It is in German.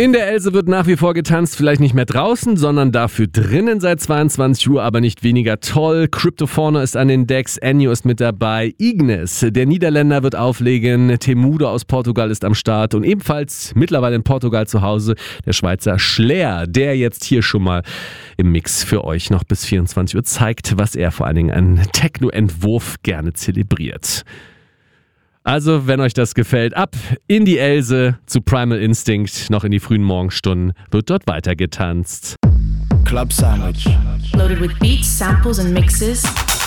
In der Else wird nach wie vor getanzt, vielleicht nicht mehr draußen, sondern dafür drinnen seit 22 Uhr, aber nicht weniger toll. Cryptofauna ist an den Decks, Ennio ist mit dabei, Ignis, der Niederländer, wird auflegen, Temudo aus Portugal ist am Start und ebenfalls mittlerweile in Portugal zu Hause der Schweizer Schlair, der jetzt hier schon mal im Mix für euch noch bis 24 Uhr zeigt, was er vor allen Dingen an Techno-Entwurf gerne zelebriert. Also, wenn euch das gefällt, ab in die Else zu Primal Instinct, noch in die frühen Morgenstunden, wird dort weiter getanzt. Club Sandwich. Loaded with beats, samples and mixes.